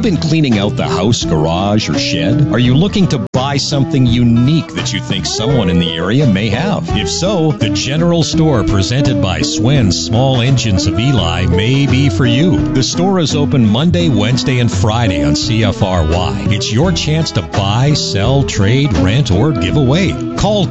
been cleaning out the house, garage, or shed? Are you looking to buy something unique that you think someone in the area may have? If so, the General Store presented by Swen's Small Engines of Eli may be for you. The store is open Monday, Wednesday, and Friday on CFRY. It's your chance to buy, sell, trade, rent, or give away. Call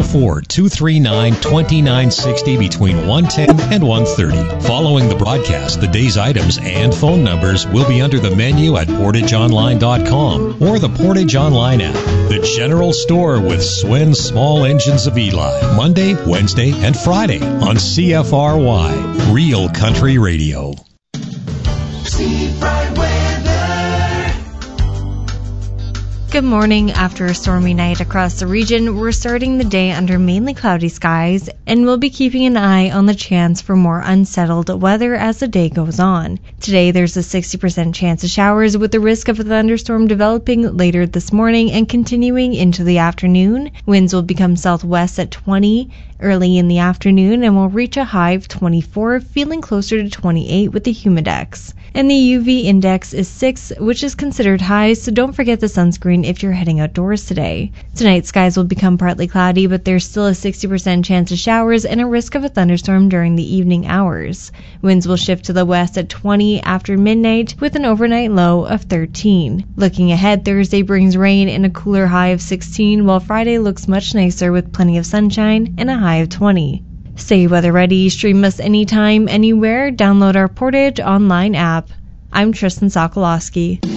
204-239-2960 between 1:10 and 1:30. Following the broadcast, the day's items and phone numbers will be under the menu at PortageOnline.com or the Portage Online app. The General Store with Swen's Small Engines of Eli. Monday, Wednesday, and Friday on CFRY. Real Country Radio. Steve Bright weather. Good morning. After a stormy night across the region, we're starting the day under mainly cloudy skies, and we'll be keeping an eye on the chance for more unsettled weather as the day goes on. Today, there's a 60% chance of showers with the risk of a thunderstorm developing later this morning and continuing into the afternoon. Winds will become southwest at 20 early in the afternoon and will reach a high of 24, feeling closer to 28 with the humidex. And the UV index is 6, which is considered high, so don't forget the sunscreen if you're heading outdoors today. Tonight, skies will become partly cloudy, but there's still a 60% chance of showers and a risk of a thunderstorm during the evening hours. Winds will shift to the west at 20 after midnight with an overnight low of 13. Looking ahead, Thursday brings rain and a cooler high of 16, while Friday looks much nicer with plenty of sunshine and a high of 20. Stay weather ready, stream us anytime, anywhere, download our Portage Online app. I'm Tristan Sokolowski.